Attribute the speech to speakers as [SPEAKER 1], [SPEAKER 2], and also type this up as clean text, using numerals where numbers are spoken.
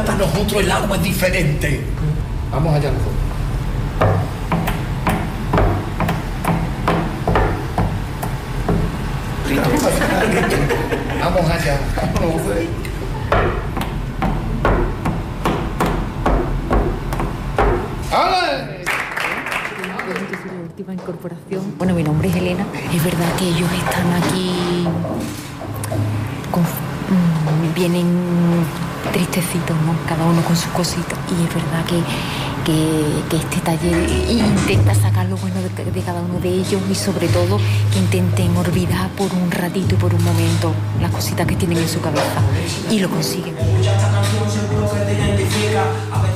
[SPEAKER 1] ahora para nosotros el agua es diferente. Vamos allá nosotros. Vamos allá.
[SPEAKER 2] Última incorporación. Bueno, mi nombre es Elena. Es verdad que ellos están aquí vienen tristecitos, ¿no? Cada uno con sus cositas. Y es verdad que este taller intenta sacar lo bueno de cada uno de ellos y sobre todo que intenten olvidar por un ratito y por un momento las cositas que tienen en su cabeza y lo consiguen.
[SPEAKER 3] Escucha esta canción, seguro que te identifica. A ver